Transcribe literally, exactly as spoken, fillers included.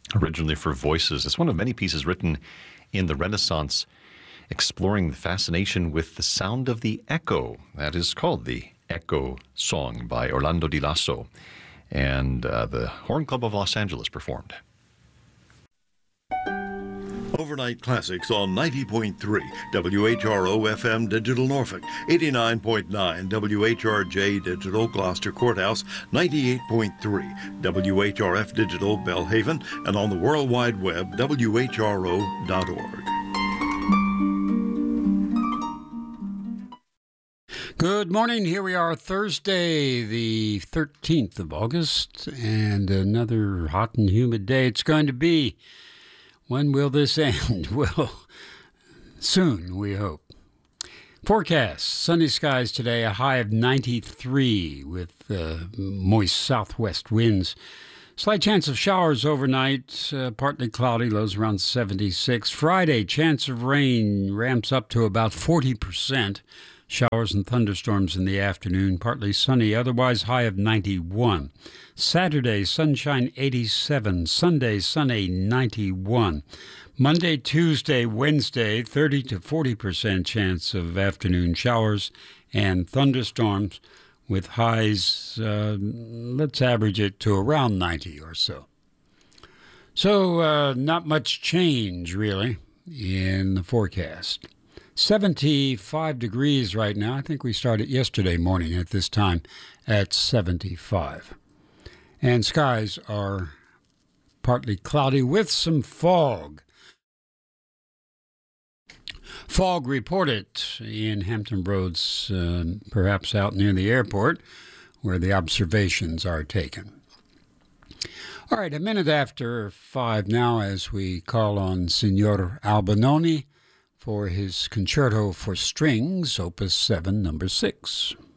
originally for voices. It's one of many pieces written in the Renaissance, exploring the fascination with the sound of the echo. That is called the Echo Song by Orlando Di Lasso. And uh, the Horn Club of Los Angeles performed. Overnight Classics on ninety point three W H R O F M Digital Norfolk, eighty-nine point nine W H R J Digital Gloucester Courthouse, ninety-eight point three W H R F Digital Belhaven, and on the World Wide Web, W H R O dot org. Good morning. Here we are, Thursday, the thirteenth of August, and another hot and humid day it's going to be. When will this end? Well, soon, we hope. Forecast, sunny skies today, a high of ninety-three with uh, moist southwest winds. Slight chance of showers overnight, uh, partly cloudy, lows around seventy-six. Friday, chance of rain ramps up to about forty percent. Showers and thunderstorms in the afternoon, partly sunny, otherwise high of ninety-one. Saturday, sunshine eighty-seven. Sunday, sunny ninety-one. Monday, Tuesday, Wednesday, thirty to forty percent chance of afternoon showers and thunderstorms with highs, uh, let's average it to around ninety or so. So uh, not much change, really, in the forecast. seventy-five degrees right now. I think we started yesterday morning at this time at seventy-five. And skies are partly cloudy with some fog. Fog reported in Hampton Roads, uh, perhaps out near the airport, where the observations are taken. All right, a minute after five now as we call on Signor Albinoni for his Concerto for Strings, Opus seven, number six.